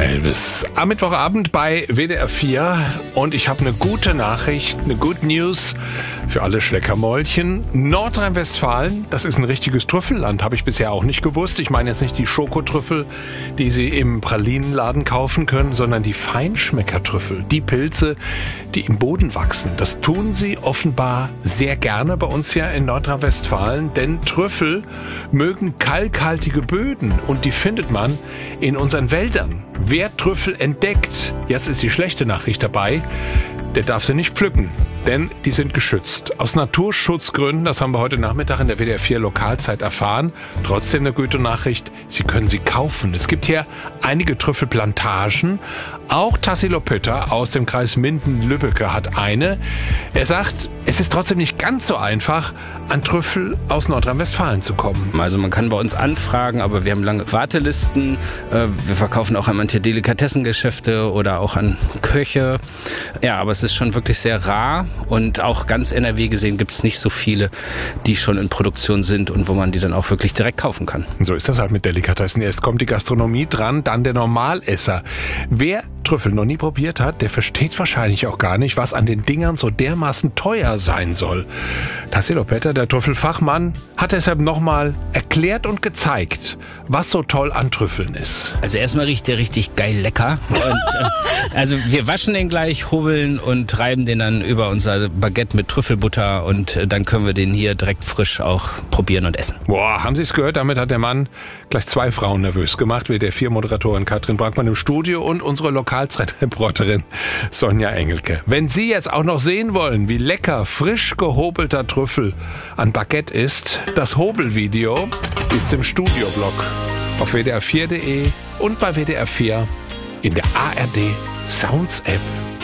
Elvis. Am Mittwochabend bei WDR 4 und ich habe eine gute Nachricht, eine Good News für alle Schleckermäulchen. Nordrhein-Westfalen, das ist ein richtiges Trüffelland, habe ich bisher auch nicht gewusst. Ich meine jetzt nicht die Schokotrüffel, die Sie im Pralinenladen kaufen können, sondern die Feinschmeckertrüffel, die Pilze, die im Boden wachsen. Das tun sie offenbar sehr gerne bei uns hier in Nordrhein-Westfalen, denn Trüffel mögen kalkhaltige Böden und die findet man in unseren Wäldern. Wer Trüffel entdeckt, jetzt ist die schlechte Nachricht dabei, der darf sie nicht pflücken, denn die sind geschützt. Aus Naturschutzgründen, das haben wir heute Nachmittag in der WDR 4 Lokalzeit erfahren. Trotzdem eine gute Nachricht, Sie können sie kaufen. Es gibt hier einige Trüffelplantagen. Auch Tassilo Pütter aus dem Kreis Minden-Lübbecke hat eine. Er sagt, es ist trotzdem nicht ganz so einfach, an Trüffel aus Nordrhein-Westfalen zu kommen. Also man kann bei uns anfragen, aber wir haben lange Wartelisten. Wir verkaufen auch an manche Delikatessengeschäfte oder auch an Köche. Ja, aber es ist schon wirklich sehr rar und auch ganz NRW gesehen gibt es nicht so viele, die schon in Produktion sind und wo man die dann auch wirklich direkt kaufen kann. So ist das halt mit Delikatessen. Erst kommt die Gastronomie dran, dann der Normalesser. Wer Trüffel noch nie probiert hat, der versteht wahrscheinlich auch gar nicht, was an den Dingern so dermaßen teuer sein soll. Tassilo Pütter, der Trüffelfachmann, hat deshalb nochmal erklärt und gezeigt, was so toll an Trüffeln ist. Also erstmal riecht der richtig geil lecker. Und, also wir waschen den gleich, hobeln und reiben den dann über unser Baguette mit Trüffelbutter und dann können wir den hier direkt frisch auch probieren und essen. Boah, haben Sie es gehört? Damit hat der Mann gleich 2 Frauen nervös gemacht, wie der 4-Moderatorin Katrin Brackmann im Studio und unsere Lokalzeitreporterin Sonja Engelke. Wenn Sie jetzt auch noch sehen wollen, wie lecker frisch gehobelter Trüffel an Baguette ist, das Hobelvideo gibt's im Studioblog auf wdr4.de und bei WDR 4 in der ARD Sounds App.